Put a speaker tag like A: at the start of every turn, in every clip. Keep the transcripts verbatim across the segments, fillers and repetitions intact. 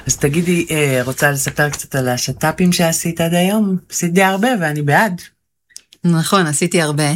A: אז תגידי, רוצה לספר קצת על השטאפים שעשית עד היום? עשית די הרבה ואני בעד.
B: נכון, עשיתי הרבה.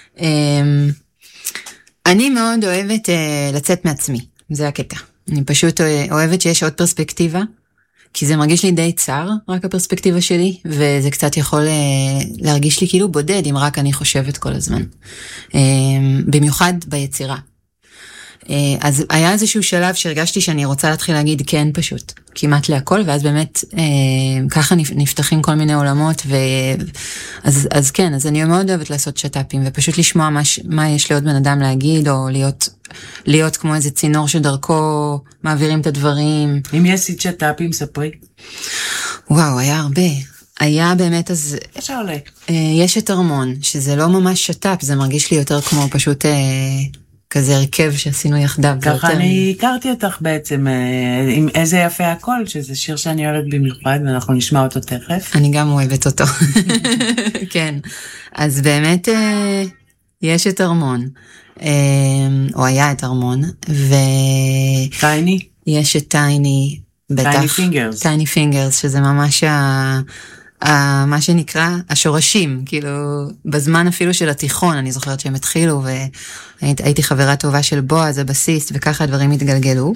B: אני מאוד אוהבת לצאת מעצמי, זה הקטע. אני פשוט אוהבת שיש עוד פרספקטיבה, כי זה מרגיש לי די צר, רק הפרספקטיבה שלי, וזה קצת יכול להרגיש לי כאילו בודד, אם רק אני חושבת כל הזמן. במיוחד ביצירה. אז היה איזשהו שלב שהרגשתי שאני רוצה להתחיל להגיד כן פשוט, כמעט להכל, ואז באמת ככה נפתחים כל מיני עולמות, אז, אז כן, אז אני מאוד אוהבת לעשות שטאפים, ופשוט לשמוע מה, מה יש לעוד בן אדם להגיד, או להיות, להיות כמו איזה צינור שדרכו מעבירים את הדברים.
A: אם יש שטאפים, ספרי.
B: וואו, היה הרבה. היה באמת אז...
A: יש עולה.
B: יש את ארמון, שזה לא ממש שטאפ, זה מרגיש לי יותר כמו פשוט... כזה הרכב שעשינו יחדיו.
A: ככה אני הכרתי אותך בעצם, עם איזה יפה הכל, שזה שיר שאני אוהבת במיוחד, ואנחנו נשמע אותו תכף.
B: אני גם אוהבת אותו. כן. אז באמת יש את ארמון, או היה את ארמון, ו...
A: טייני?
B: יש את טייני, בטח.
A: טייני פינגרס.
B: טייני פינגרס, שזה ממש ה... מה שנקרא השורשים, כאילו בזמן אפילו של התיכון, אני זוכרת שהם התחילו, והייתי חברה טובה של בועז, הבסיסט, וככה הדברים התגלגלו.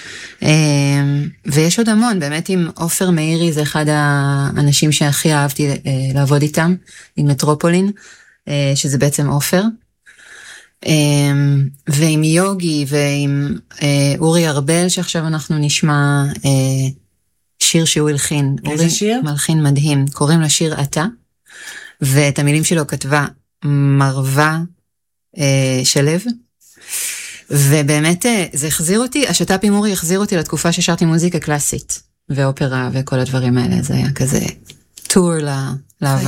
B: ויש עוד המון, באמת עם עופר מאירי, זה אחד האנשים שהכי אהבתי לעבוד איתם, עם מטרופולין, שזה בעצם עופר. ועם יוגי, ועם אורי ארבל, שעכשיו אנחנו נשמע... שיר שהוא הלחין.
A: איזה שיר?
B: מלחין מדהים. קוראים לשיר אתה, ואת המילים שלו כתבה מרווה אה, שלב, ובאמת אה, זה החזיר אותי, השטאפ עם אורי החזיר אותי לתקופה ששרתי מוזיקה קלאסית, ואופרה וכל הדברים האלה, זה היה כזה טור לעבר.